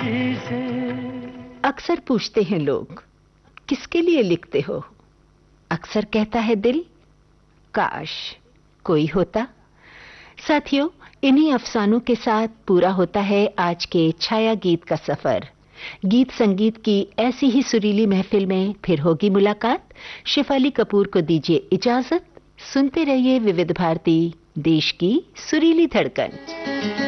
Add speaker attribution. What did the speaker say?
Speaker 1: से।
Speaker 2: अक्सर पूछते हैं लोग, किसके लिए लिखते हो? अक्सर कहता है दिल, काश कोई होता। साथियों, इन्हीं अफसानों के साथ पूरा होता है आज के छाया गीत का सफर। गीत संगीत की ऐसी ही सुरीली महफिल में फिर होगी मुलाकात। शेफाली कपूर को दीजिए इजाजत। सुनते रहिए विविध भारती, देश की सुरीली धड़कन।